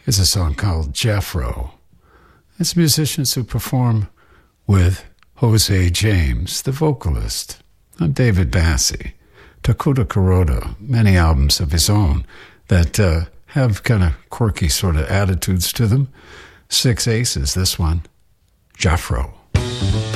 It's a song called Jethro. It's musicians who perform with Jose James, the vocalist. I'm David Bassi. Takuta Kuroda, many albums of his own that have kind of quirky sort of attitudes to them. Six Aces, this one, Jethro.